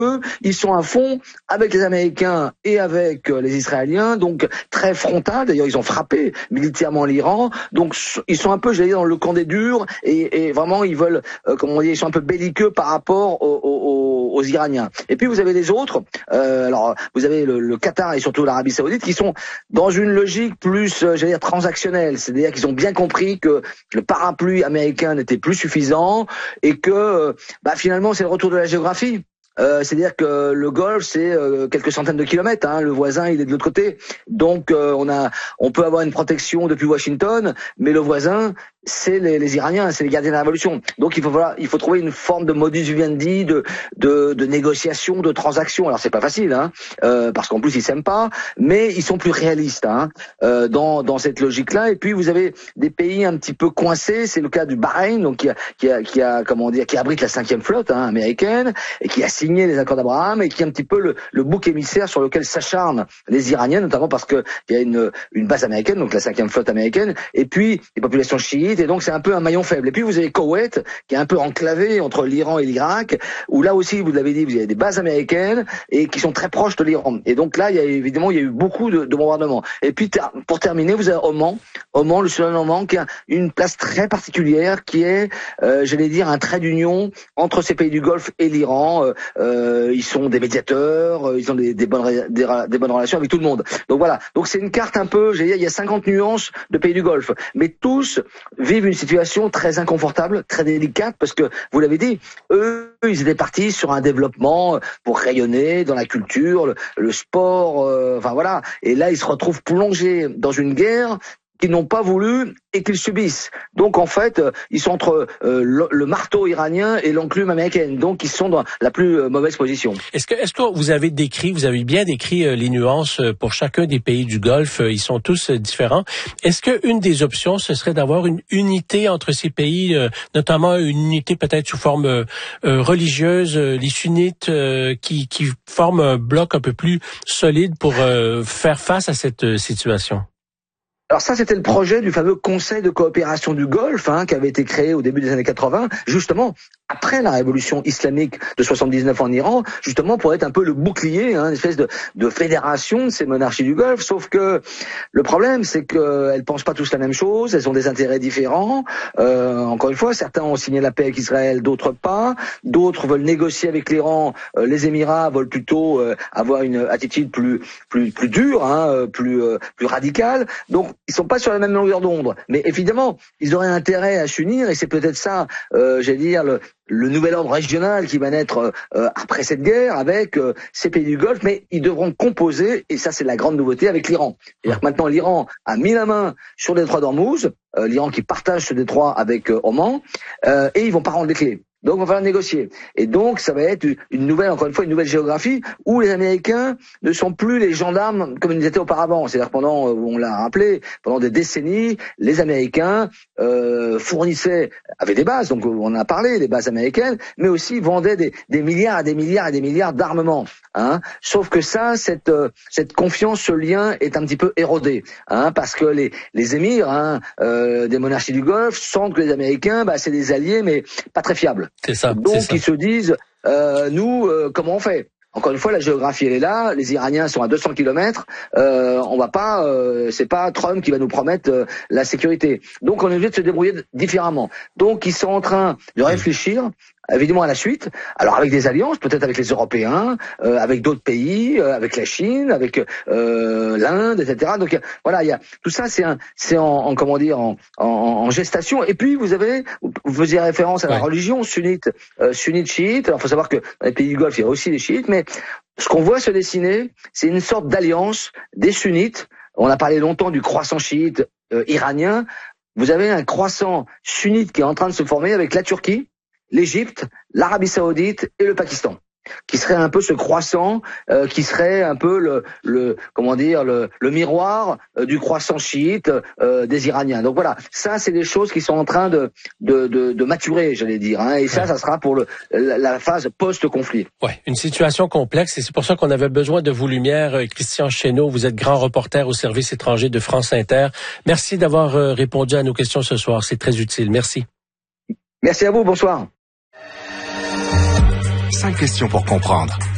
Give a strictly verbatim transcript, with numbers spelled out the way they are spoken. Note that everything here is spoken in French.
eux, ils sont à fond avec les Américains et avec euh, les Israéliens, donc très frontal. D'ailleurs, ils ont frappé militairement l'Iran. Donc, ils sont un peu, j'allais dire, dans le camp des durs et, et vraiment, ils veulent, euh, comment on dit, ils sont un peu belliqueux par rapport aux, aux, aux Iraniens. Et puis, vous avez les autres. Euh, alors, vous avez le, le Qatar et surtout l'Arabie Saoudite qui sont dans une logique plus, euh, j'allais dire, transactionnelle. C'est-à-dire qu'ils ont bien compris que le parapluie américain n'était plus suffisant et que, euh, bah, finalement, c'est le retour de la géographie. Euh, c'est-à-dire que le Golfe, c'est euh, quelques centaines de kilomètres. Hein, le voisin, il est de l'autre côté. Donc, euh, on a, on peut avoir une protection depuis Washington, mais le voisin, c'est les, les Iraniens, c'est les gardiens de la révolution. Donc, il faut voilà, il faut trouver une forme de modus vivendi, de, de, de négociation, de transaction. Alors, c'est pas facile, hein, euh, parce qu'en plus, ils s'aiment pas, mais ils sont plus réalistes, hein, euh, dans dans cette logique-là. Et puis, vous avez des pays un petit peu coincés. C'est le cas du Bahreïn, donc qui a, qui a, qui a, comment dire, qui abrite la cinquième flotte hein, américaine et qui a signé les accords d'Abraham et qui est un petit peu le, le bouc émissaire sur lequel s'acharnent les Iraniens, notamment parce que il y a une, une base américaine, donc la cinquième flotte américaine, et puis les populations chiites, et donc c'est un peu un maillon faible. Et puis vous avez Koweït, qui est un peu enclavé entre l'Iran et l'Irak, où là aussi, vous l'avez dit, vous avez des bases américaines et qui sont très proches de l'Iran. Et donc là, il y a évidemment, il y a eu beaucoup de, de bombardements. Et puis ter- pour terminer, vous avez Oman, Oman, le sultan Oman, qui a une place très particulière, qui est, euh, j'allais dire, un trait d'union entre ces pays du Golfe et l'Iran. Euh, Euh, ils sont des médiateurs, euh, ils ont des, des, bonnes, des, des bonnes relations avec tout le monde. Donc voilà, donc c'est une carte un peu, j'ai dit, il y a cinquante nuances de pays du Golfe, mais tous vivent une situation très inconfortable, très délicate, parce que, vous l'avez dit, eux, ils étaient partis sur un développement pour rayonner dans la culture, le, le sport, euh, enfin voilà, et là, ils se retrouvent plongés dans une guerre qu'ils n'ont pas voulu et qu'ils subissent. Donc en fait, euh, ils sont entre euh, le, le marteau iranien et l'enclume américaine. Donc ils sont dans la plus euh, mauvaise position. Est-ce que est-ce que vous avez décrit, vous avez bien décrit euh, les nuances euh, pour chacun des pays du Golfe, euh, ils sont tous euh, différents. Est-ce que une des options ce serait d'avoir une unité entre ces pays, euh, notamment une unité peut-être sous forme euh, euh, religieuse, euh, les sunnites euh, qui qui forment un bloc un peu plus solide pour euh, faire face à cette euh, situation? Alors ça, c'était le projet du fameux Conseil de coopération du Golfe, hein, qui avait été créé au début des années quatre-vingts, justement après la révolution islamique de soixante-dix-neuf en Iran, justement pour être un peu le bouclier, hein, une espèce de, de fédération de ces monarchies du Golfe. Sauf que le problème, c'est qu'elles pensent pas tous la même chose, elles ont des intérêts différents. Euh, encore une fois, certains ont signé la paix avec Israël, d'autres pas. D'autres veulent négocier avec l'Iran. Euh, les Émirats veulent plutôt euh, avoir une attitude plus plus plus dure, hein, plus euh, plus radicale. Donc ils sont pas sur la même longueur d'onde, mais évidemment, ils auraient intérêt à s'unir, et c'est peut-être ça, euh, j'allais dire, le, le nouvel ordre régional qui va naître euh, après cette guerre avec euh, ces pays du Golfe, mais ils devront composer, et ça c'est la grande nouveauté, avec l'Iran. C'est-à-dire que maintenant l'Iran a mis la main sur le détroit d'Ormuz, euh, l'Iran qui partage ce détroit avec euh, Oman, euh, et ils vont pas rendre les clés. Donc, on va falloir négocier. Et donc, ça va être une nouvelle, encore une fois, une nouvelle géographie où les Américains ne sont plus les gendarmes comme ils étaient auparavant. C'est-à-dire pendant, on l'a rappelé, pendant des décennies, les Américains euh, fournissaient, avaient des bases, donc on en a parlé, les bases américaines, mais aussi vendaient des, des milliards et des milliards et des milliards d'armements. Hein. Sauf que ça, cette, euh, cette confiance, ce lien est un petit peu érodé, hein, parce que les, les émirs hein, euh, des monarchies du Golfe sentent que les Américains, bah, c'est des alliés, mais pas très fiables. C'est ça. Donc c'est ça. ils se disent, euh, nous, euh, comment on fait? Encore une fois, la géographie elle est là. Les Iraniens sont à deux cents kilomètres. Euh, on va pas, euh, c'est pas Trump qui va nous promettre euh, la sécurité. Donc on est obligé de se débrouiller différemment. Donc ils sont en train de réfléchir. Évidemment à la suite, alors avec des alliances, peut-être avec les Européens, euh, avec d'autres pays, euh, avec la Chine, avec euh, l'Inde, et cetera. Donc voilà, il y a tout ça, c'est un, c'est en, en comment dire, en, en, en gestation. Et puis vous avez, vous faisiez référence à la ouais. religion sunnite, euh, sunnite chiite. Alors faut savoir que dans les pays du Golfe, il y a aussi les chiites, mais ce qu'on voit se dessiner, c'est une sorte d'alliance des sunnites. On a parlé longtemps du croissant chiite euh, iranien. Vous avez un croissant sunnite qui est en train de se former avec la Turquie, l'Égypte, l'Arabie Saoudite et le Pakistan, qui serait un peu ce croissant, euh, qui serait un peu le, le comment dire, le, le miroir euh, du croissant chiite euh, des Iraniens. Donc voilà, ça c'est des choses qui sont en train de de, de, de maturer, j'allais dire. Hein, et ça, ouais. ça sera pour le, la, la phase post-conflit. Ouais, une situation complexe, et c'est pour ça qu'on avait besoin de vos lumières, Christian Chesneau. Vous êtes grand reporter au service étranger de France Inter. Merci d'avoir euh, répondu à nos questions ce soir. C'est très utile. Merci. Merci à vous. Bonsoir. Cinq questions pour comprendre.